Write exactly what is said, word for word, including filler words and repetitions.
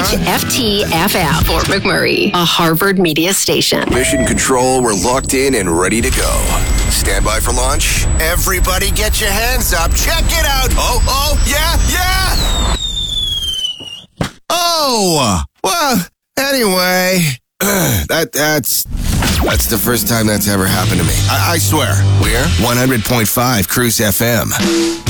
F T F F, Fort McMurray, a Harvard media station. Mission Control, we're locked in and ready to go. Stand by for launch. Everybody get your hands up. Check it out. Oh, oh, yeah, yeah. Oh, well, anyway, that that's that's the first time that's ever happened to me. I, I swear. We're one hundred point five Cruise F M.